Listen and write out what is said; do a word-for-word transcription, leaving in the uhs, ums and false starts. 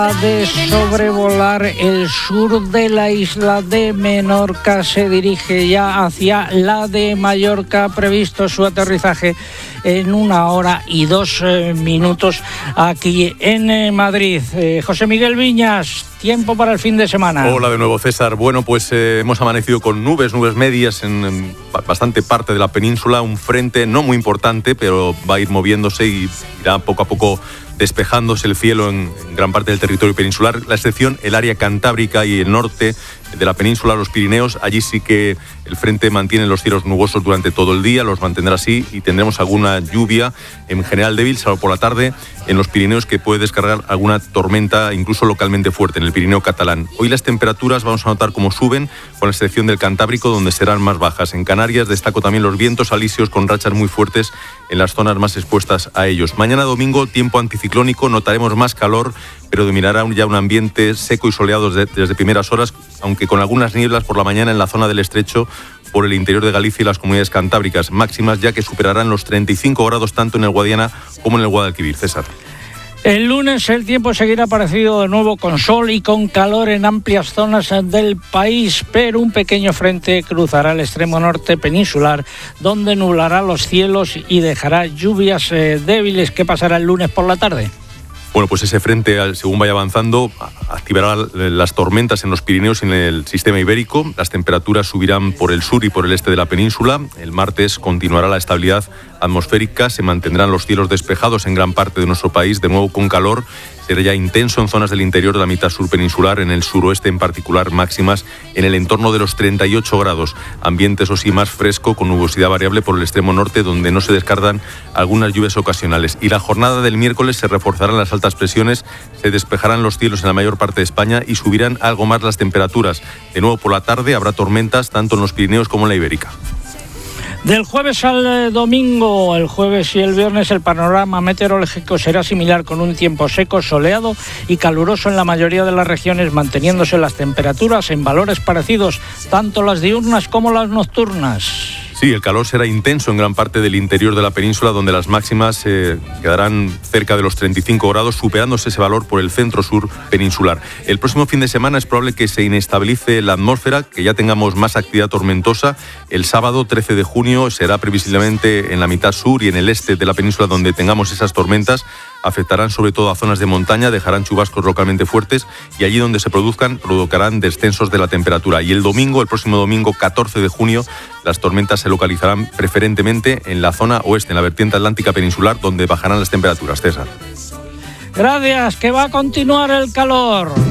De sobrevolar el sur de la isla de Menorca, se dirige ya hacia la de Mallorca, previsto su aterrizaje en una hora y dos eh, minutos aquí en eh, Madrid. Eh, José Miguel Viñas, tiempo para el fin de semana. Hola de nuevo, César. Bueno, pues eh, hemos amanecido con nubes, nubes medias en, en bastante parte de la península, un frente no muy importante, pero va a ir moviéndose y irá poco a poco despejándose el cielo en gran parte del territorio peninsular, la excepción el área cantábrica y el norte de la península, los Pirineos. Allí sí que el frente mantiene los cielos nubosos durante todo el día, los mantendrá así y tendremos alguna lluvia, en general débil, salvo por la tarde, en los Pirineos, que puede descargar alguna tormenta, incluso localmente fuerte, en el Pirineo catalán. Hoy las temperaturas vamos a notar cómo suben, con la excepción del Cantábrico, donde serán más bajas. En Canarias destaco también los vientos alisios con rachas muy fuertes en las zonas más expuestas a ellos. Mañana domingo, tiempo anticiclónico, notaremos más calor, pero dominará ya un ambiente seco y soleado desde, desde primeras horas, aunque con algunas nieblas por la mañana en la zona del Estrecho, por el interior de Galicia y las comunidades cantábricas, máximas ya que superarán los treinta y cinco grados tanto en el Guadiana como en el Guadalquivir. César. El lunes el tiempo seguirá parecido de nuevo, con sol y con calor en amplias zonas del país, pero un pequeño frente cruzará el extremo norte peninsular, donde nublará los cielos y dejará lluvias eh, débiles. ¿Qué pasará el lunes por la tarde? Bueno, pues ese frente, según vaya avanzando, activará las tormentas en los Pirineos y en el sistema ibérico. Las temperaturas subirán por el sur y por el este de la península. El martes continuará la estabilidad atmosférica, se mantendrán los cielos despejados en gran parte de nuestro país, de nuevo con calor. Será ya intenso en zonas del interior de la mitad sur peninsular, en el suroeste en particular, máximas en el entorno de los treinta y ocho grados. Ambiente, eso sí, más fresco, con nubosidad variable por el extremo norte, donde no se descartan algunas lluvias ocasionales. Y la jornada del miércoles se reforzarán las altas presiones, se despejarán los cielos en la mayor parte de España y subirán algo más las temperaturas. De nuevo por la tarde habrá tormentas tanto en los Pirineos como en la Ibérica. Del jueves al domingo, el jueves y el viernes, el panorama meteorológico será similar, con un tiempo seco, soleado y caluroso en la mayoría de las regiones, manteniéndose las temperaturas en valores parecidos, tanto las diurnas como las nocturnas. Sí, el calor será intenso en gran parte del interior de la península, donde las máximas eh, quedarán cerca de los treinta y cinco grados, superándose ese valor por el centro-sur peninsular. El próximo fin de semana es probable que se inestabilice la atmósfera, que ya tengamos más actividad tormentosa. El sábado trece de junio será previsiblemente en la mitad sur y en el este de la península donde tengamos esas tormentas. Afectarán sobre todo a zonas de montaña, dejarán chubascos localmente fuertes y allí donde se produzcan provocarán descensos de la temperatura. Y el domingo, el próximo domingo catorce de junio, las tormentas se localizarán preferentemente en la zona oeste, en la vertiente atlántica peninsular, donde bajarán las temperaturas. César. Gracias, que va a continuar el calor.